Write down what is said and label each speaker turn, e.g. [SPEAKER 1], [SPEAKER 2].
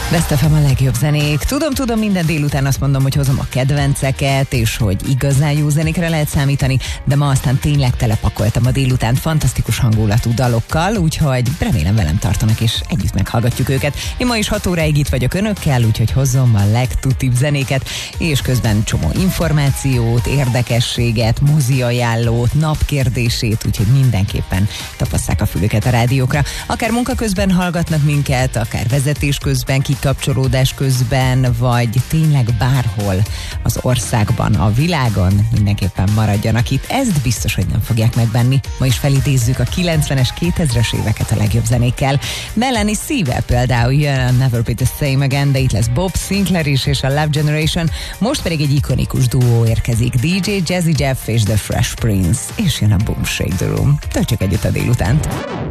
[SPEAKER 1] Best FM a legjobb zenék. Tudom, minden délután azt mondom, hogy hozom a kedvenceket, és hogy igazán jó zenékre lehet számítani, de ma aztán tényleg telepakoltam a délután fantasztikus hangulatú dalokkal, úgyhogy remélem velem tartanak, és együtt meghallgatjuk őket. Én ma is 6 óráig itt vagyok önökkel, úgyhogy hozzom a legtutibb zenéket, és közben csomó információt, érdekességet, mozi ajánlót, napkérdését, úgyhogy mindenképpen tapasszák a fülüket a rádiókra. Akár munka közben hallgatnak minket, akár vezetés közben, kikapcsolódás közben, vagy tényleg bárhol az országban, a világon, mindenképpen maradjanak itt. Ezt biztos, hogy nem fogják megbenni. Ma is felidézzük a 90-es, 2000-es éveket a legjobb zenékkel. Melanie C-vel például jön a Never Be The Same Again, de itt lesz Bob Sinclair is, és a Love Generation. Most pedig egy ikonikus duó érkezik, DJ Jazzy Jeff és The Fresh Prince. És jön a Boom Shake The Room. Töltsük együtt a délutánt.